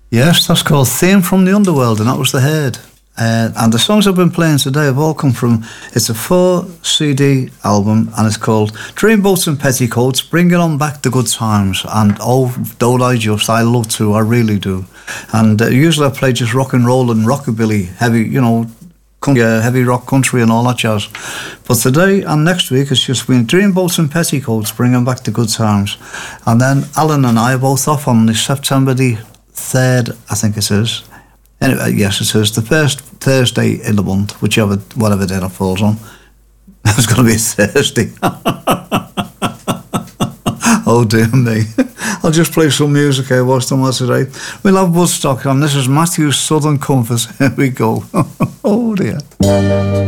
Yes, that's called Theme from the Underworld, and that was The Herd. And the songs I've been playing today have all come from, it's a 4 CD album, and it's called Dreamboats and Petticoats, Bringing On Back the Good Times. And oh, don't I just, I love to, I really do. And usually I play just rock and roll and rockabilly, heavy, heavy rock country and all that jazz. But today and next week it's just been Dreamboats and Petticoats, Bringing Back the Good Times. And then Alan and I are both off on the September the 3rd, I think it is. Anyway, yes, it is the first Thursday in the month, whatever day that falls on. It's going to be Thursday. Oh dear me. I'll just play some music here whilst I'm today. We'll have Woodstock, and this is Matthew's Southern Comfort. Here we go. Oh dear.